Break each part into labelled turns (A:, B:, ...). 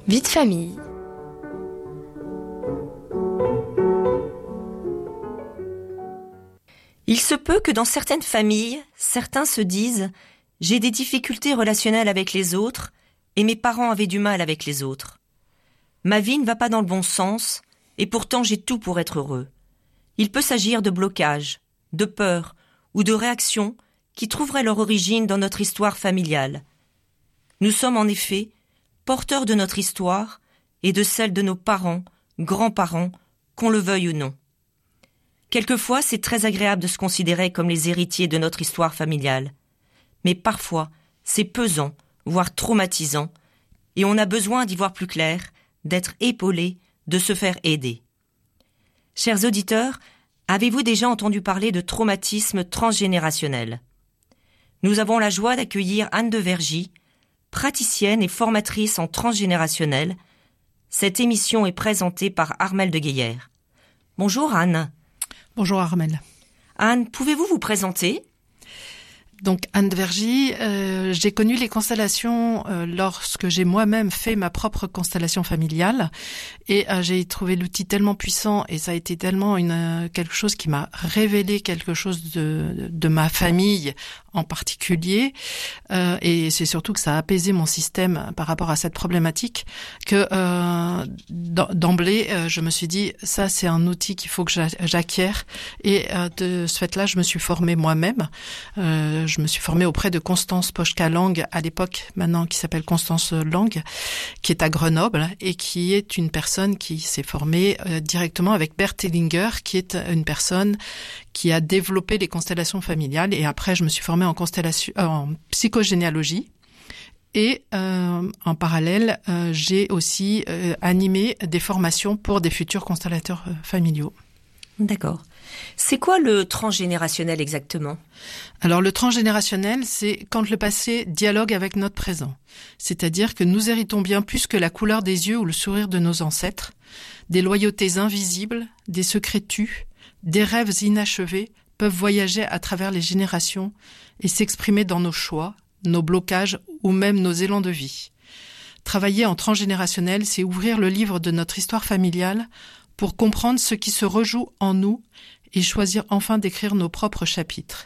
A: Vie de famille.
B: Il se peut que dans certaines familles, certains se disent « j'ai des difficultés relationnelles avec les autres et mes parents avaient du mal avec les autres. Ma vie ne va pas dans le bon sens et pourtant j'ai tout pour être heureux. » Il peut s'agir de blocages, de peurs ou de réactions qui trouveraient leur origine dans notre histoire familiale. Nous sommes en effet porteurs de notre histoire et de celle de nos parents, grands-parents, qu'on le veuille ou non. Quelquefois, c'est très agréable de se considérer comme les héritiers de notre histoire familiale. Mais parfois, c'est pesant, voire traumatisant, et on a besoin d'y voir plus clair, d'être épaulé, de se faire aider. Chers auditeurs, avez-vous déjà entendu parler de traumatisme transgénérationnel ? Nous avons la joie d'accueillir Anne de Vergy, praticienne et formatrice en transgénérationnel. Cette émission est présentée par Armelle de Guéhière. Bonjour Anne.
C: Bonjour Armelle.
B: Anne, pouvez-vous vous présenter ?
C: Donc Anne de Vergy, j'ai connu les constellations lorsque j'ai moi-même fait ma propre constellation familiale et j'ai trouvé l'outil tellement puissant et ça a été tellement quelque chose qui m'a révélé quelque chose de ma famille en particulier et c'est surtout que ça a apaisé mon système par rapport à cette problématique que d'emblée je me suis dit ça c'est un outil qu'il faut que j'acquière et de ce fait-là je me suis formée moi-même. Je me suis formée auprès de Constance Poschka-Lang à l'époque, maintenant qui s'appelle Constance Lang, qui est à Grenoble et qui est une personne qui s'est formée directement avec Bert Hellinger, qui est une personne qui a développé les constellations familiales. Et après, je me suis formée en psychogénéalogie. Et en parallèle, j'ai aussi animé des formations pour des futurs constellateurs familiaux.
B: D'accord. C'est quoi le transgénérationnel exactement ?
C: Alors le transgénérationnel, c'est quand le passé dialogue avec notre présent. C'est-à-dire que nous héritons bien plus que la couleur des yeux ou le sourire de nos ancêtres, des loyautés invisibles, des secrets tus, des rêves inachevés peuvent voyager à travers les générations et s'exprimer dans nos choix, nos blocages ou même nos élans de vie. Travailler en transgénérationnel, c'est ouvrir le livre de notre histoire familiale pour comprendre ce qui se rejoue en nous et choisir enfin d'écrire nos propres chapitres.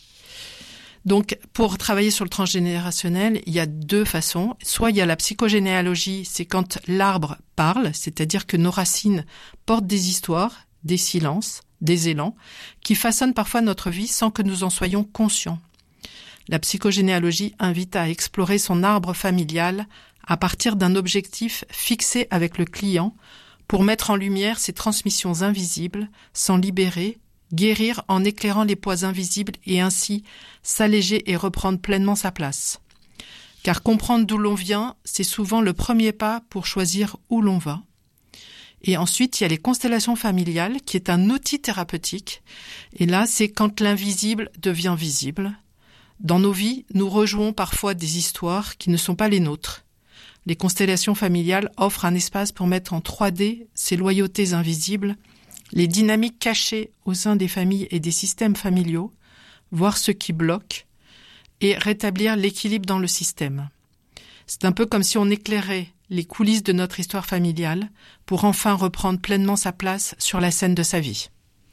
C: Donc, pour travailler sur le transgénérationnel, il y a deux façons. Soit il y a la psychogénéalogie, c'est quand l'arbre parle, c'est-à-dire que nos racines portent des histoires, des silences, des élans, qui façonnent parfois notre vie sans que nous en soyons conscients. La psychogénéalogie invite à explorer son arbre familial à partir d'un objectif fixé avec le client pour mettre en lumière ces transmissions invisibles, s'en libérer, guérir en éclairant les poids invisibles et ainsi s'alléger et reprendre pleinement sa place. Car comprendre d'où l'on vient, c'est souvent le premier pas pour choisir où l'on va. Et ensuite, il y a les constellations familiales, qui est un outil thérapeutique. Et là, c'est quand l'invisible devient visible. Dans nos vies, nous rejouons parfois des histoires qui ne sont pas les nôtres. Les constellations familiales offrent un espace pour mettre en 3D ces loyautés invisibles, les dynamiques cachées au sein des familles et des systèmes familiaux, voir ce qui bloque et rétablir l'équilibre dans le système. C'est un peu comme si on éclairait les coulisses de notre histoire familiale pour enfin reprendre pleinement sa place sur la scène de sa vie.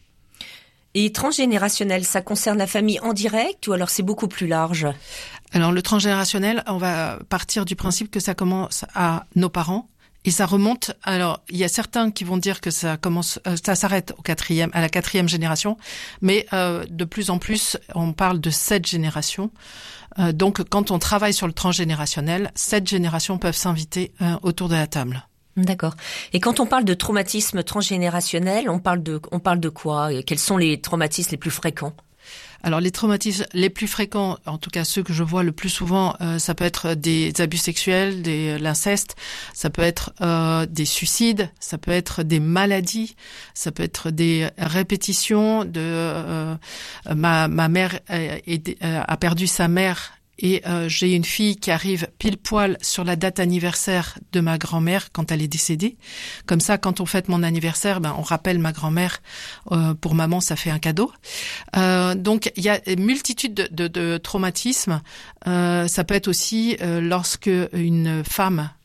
B: Et transgénérationnel, ça concerne la famille en direct ou alors c'est beaucoup plus large ?
C: Alors le transgénérationnel, on va partir du principe que ça commence à nos parents et ça remonte. Alors il y a certains qui vont dire que ça s'arrête à la 4e génération, mais de plus en plus on parle de 7 générations. Donc quand on travaille sur le transgénérationnel, 7 générations peuvent s'inviter autour de la table.
B: D'accord. Et quand on parle de traumatisme transgénérationnel, on parle de quoi ? Quels sont les traumatismes les plus fréquents ?
C: Alors les traumatismes les plus fréquents, en tout cas ceux que je vois le plus souvent, ça peut être des abus sexuels, l'inceste, ça peut être des suicides, ça peut être des maladies, ça peut être des répétitions de ma mère a perdu sa mère. Et j'ai une fille qui arrive pile poil sur la date anniversaire de ma grand-mère quand elle est décédée. Comme ça, quand on fête mon anniversaire, on rappelle ma grand-mère. Pour maman, ça fait un cadeau. Donc, il y a une multitude de traumatismes. Ça peut être aussi lorsque une femme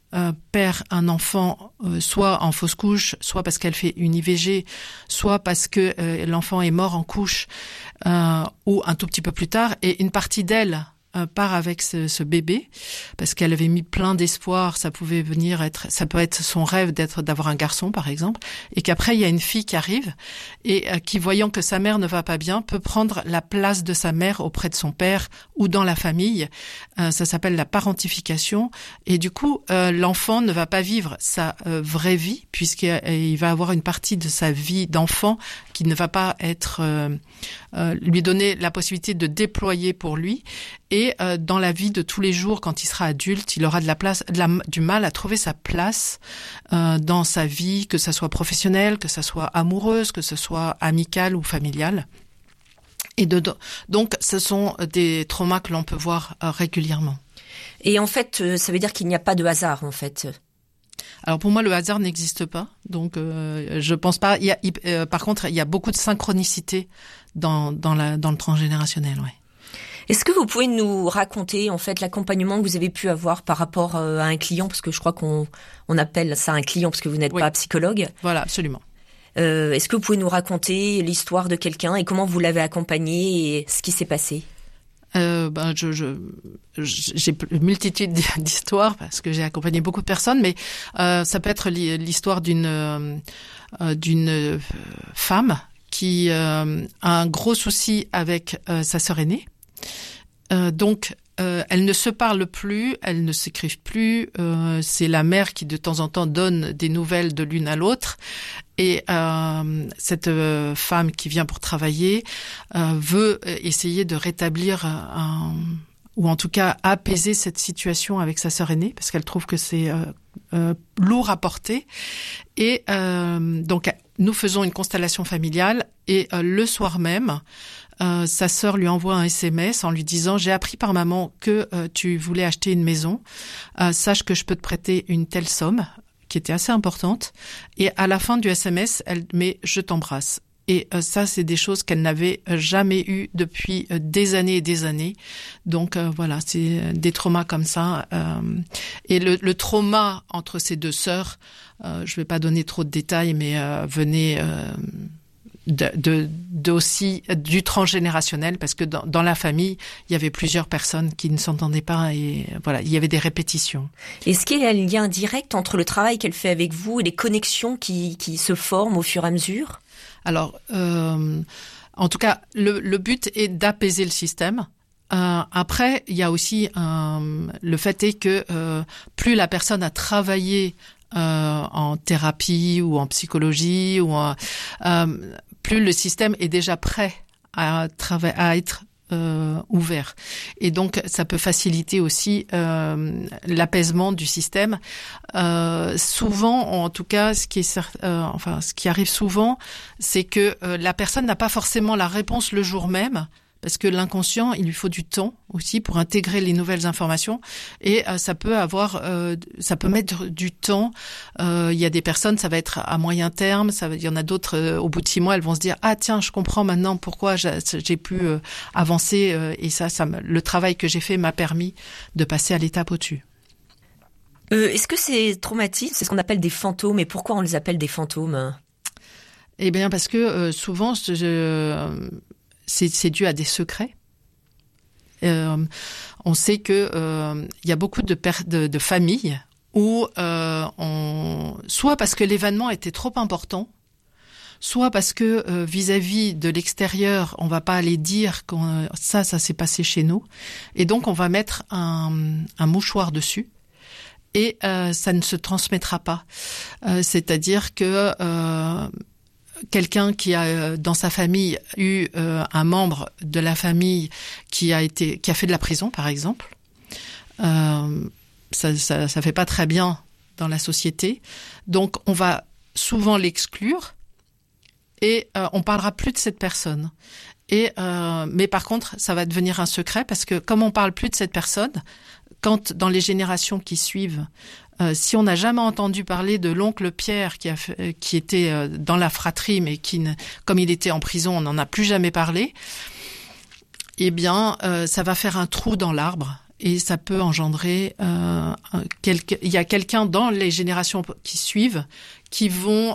C: perd un enfant, soit en fausse couche, soit parce qu'elle fait une IVG, soit parce que l'enfant est mort en couche, ou un tout petit peu plus tard, et une partie d'elle part avec ce bébé parce qu'elle avait mis plein d'espoir, ça peut être son rêve d'avoir un garçon par exemple, et qu'après il y a une fille qui arrive et qui, voyant que sa mère ne va pas bien, peut prendre la place de sa mère auprès de son père ou dans la famille. Ça s'appelle la parentification, et du coup l'enfant ne va pas vivre sa vraie vie puisqu'il va avoir une partie de sa vie d'enfant qui ne va pas être lui donner la possibilité de déployer pour lui. Et dans la vie de tous les jours, quand il sera adulte, il aura du mal à trouver sa place dans sa vie, que ça soit professionnelle, que ça soit amoureuse, que ce soit amicale ou familiale. Et donc, ce sont des traumas que l'on peut voir régulièrement.
B: Et en fait, ça veut dire qu'il n'y a pas de hasard, en fait.
C: Alors pour moi, le hasard n'existe pas, donc je pense pas. Par contre, il y a beaucoup de synchronicité dans le transgénérationnel, ouais.
B: Est-ce que vous pouvez nous raconter en fait l'accompagnement que vous avez pu avoir par rapport à un client, parce que je crois qu'on appelle ça un client parce que vous n'êtes pas psychologue. Voilà,
C: absolument.
B: Est-ce que vous pouvez nous raconter l'histoire de quelqu'un et comment vous l'avez accompagné et ce qui s'est passé?
C: J'ai une multitude d'histoires parce que j'ai accompagné beaucoup de personnes, mais ça peut être l'histoire d'une femme qui a un gros souci avec sa sœur aînée. Donc, elles ne se parlent plus, elles ne s'écrivent plus. C'est la mère qui de temps en temps donne des nouvelles de l'une à l'autre. Et cette femme qui vient pour travailler veut essayer de rétablir ou en tout cas apaiser cette situation avec sa sœur aînée parce qu'elle trouve que c'est lourd à porter. Et donc, nous faisons une constellation familiale et le soir même, sa sœur lui envoie un SMS en lui disant « J'ai appris par maman que tu voulais acheter une maison. Sache que je peux te prêter une telle somme, qui était assez importante. » Et à la fin du SMS, elle met « Je t'embrasse ». Et ça, c'est des choses qu'elle n'avait jamais eues depuis des années et des années. Donc voilà, c'est des traumas comme ça. Et le trauma entre ces deux sœurs, je vais pas donner trop de détails, mais venait aussi du transgénérationnel, parce que dans la famille, il y avait plusieurs personnes qui ne s'entendaient pas et voilà, il y avait des répétitions.
B: Est-ce qu'il y a un lien direct entre le travail qu'elle fait avec vous et les connexions qui se forment au fur et à mesure ?
C: Alors, en tout cas, le but est d'apaiser le système. Après, il y a aussi le fait est que plus la personne a travaillé en thérapie ou en psychologie plus le système est déjà prêt à être ouvert. Et donc, ça peut faciliter aussi l'apaisement du système. Souvent, en tout cas, ce qui arrive souvent, c'est que la personne n'a pas forcément la réponse le jour même, parce que l'inconscient, il lui faut du temps aussi pour intégrer les nouvelles informations, et ça peut mettre du temps. Il y a des personnes, ça va être à moyen terme, il y en a d'autres au bout de 6 mois, elles vont se dire ah tiens, je comprends maintenant pourquoi j'ai pu avancer, et le travail que j'ai fait m'a permis de passer à l'étape au-dessus.
B: Est-ce que ces traumatismes, c'est ce qu'on appelle des fantômes, et pourquoi on les appelle des fantômes ?
C: Eh bien parce que souvent c'est dû à des secrets. On sait que il y a beaucoup de familles où soit parce que l'événement était trop important, soit parce que vis-à-vis de l'extérieur, on va pas aller dire que ça s'est passé chez nous, et donc on va mettre un mouchoir dessus. Et ça ne se transmettra pas. C'est-à-dire que quelqu'un qui a dans sa famille eu un membre de la famille qui a fait de la prison, par exemple, ça fait pas très bien dans la société. Donc on va souvent l'exclure et on parlera plus de cette personne. Mais par contre, ça va devenir un secret, parce que comme on parle plus de cette personne, quand dans les générations qui suivent, si on n'a jamais entendu parler de l'oncle Pierre qui était dans la fratrie, mais comme il était en prison, on n'en a plus jamais parlé, eh bien, ça va faire un trou dans l'arbre. et ça peut engendrer il y a quelqu'un dans les générations qui suivent qui vont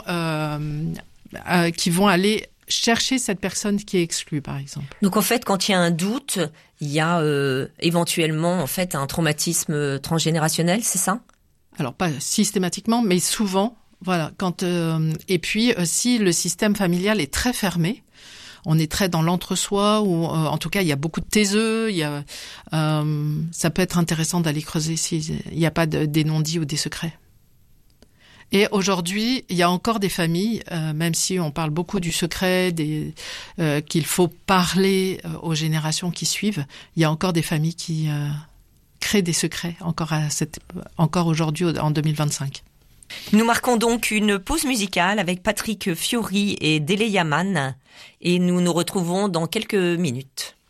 C: aller chercher cette personne qui est exclue, par exemple.
B: Donc en fait, quand il y a un doute, il y a éventuellement en fait un traumatisme transgénérationnel, c'est ça ?
C: Alors pas systématiquement, mais souvent, voilà. Et puis si le système familial est très fermé, on est très dans l'entre-soi, ou en tout cas il y a beaucoup de taiseux. Ça peut être intéressant d'aller creuser s'il n'y a pas des non-dits ou des secrets. Et aujourd'hui, il y a encore des familles, même si on parle beaucoup du secret, qu'il faut parler aux générations qui suivent, il y a encore des familles qui créent des secrets encore aujourd'hui en 2025.
B: Nous marquons donc une pause musicale avec Patrick Fiori et Dele Yaman et nous nous retrouvons dans quelques minutes.